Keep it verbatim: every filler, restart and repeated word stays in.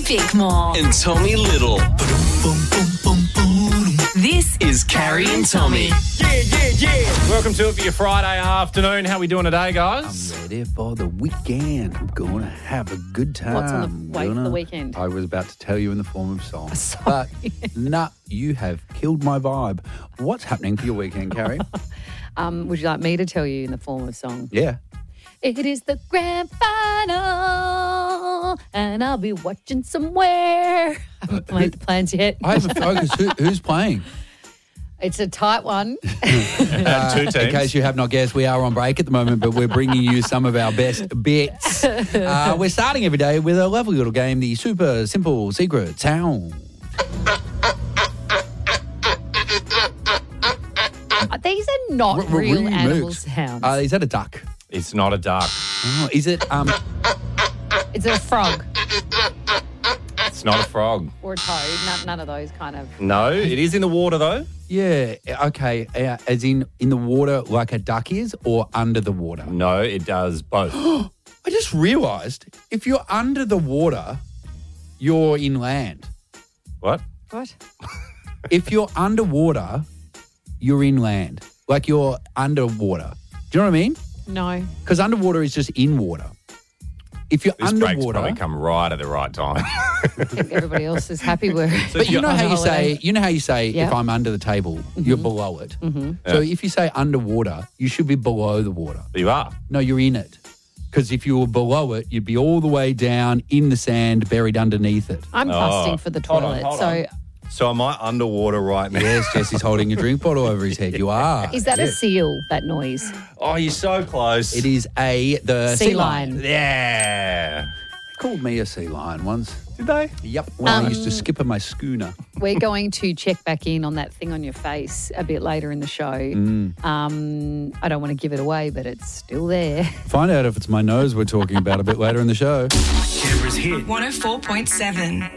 Bickmore. And Tommy Little. This is Carrie and Tommy. Yeah, yeah, yeah. Welcome to it for your Friday afternoon. How we doing today, guys? I'm ready for the weekend. I'm going to have a good time. What's on the way for Gonna- the weekend? I was about to tell you in the form of song. Sorry. But, nah, you have killed my vibe. What's happening for your weekend, Carrie? Um, would you like me to tell you in the form of song? Yeah. It is the grand final, and I'll be watching somewhere. I haven't made the plans yet. I haven't focused. Who, who's playing? It's a tight one. Uh, two teams. In case you have not guessed, we are on break at the moment, but we're bringing you some of our best bits. Uh, we're starting every day with a lovely little game, the super simple secret sound. These are not R- r- real remix. animal sounds. Uh, is that a duck? It's not a duck. Oh, is it? Um, It's a frog It's not a frog. or a toad. None, none of those kind of. No, it is in the water, though. yeah. Okay. Uh, as in in the water, like a duck is, or under the water. No, it does both. I just realised if you're under the water, you're inland. What? What? If you're underwater, you're inland. Like you're underwater. Do you know what I mean? No. Because underwater is just in water. If you're This break's underwater, probably come right at the right time. I think everybody else is happy with it. but you know how you holiday. say, you know how you say, Yeah. if I'm under the table, you're below it. Mm-hmm. So Yeah. if you say underwater, you should be below the water. You are. No, you're in it. Because if you were below it, you'd be all the way down in the sand, buried underneath it. I'm Oh. busting for the Hold on, toilet. hold so on. So am I underwater right now? Yes, Jesse's holding a drink bottle over his head. You are. is that a Yes. seal, that noise? Oh, you're so close. It is a the Sea lion. Yeah. They called me a sea lion once. Did they? Yep. When I used to Um, skip on my schooner. We're going to check back in on that thing on your face a bit later in the show. Mm. Um, I don't want to give it away, but it's still there. Find out if it's my nose we're talking about a bit later in the show. Canberra's hit. one oh four point seven.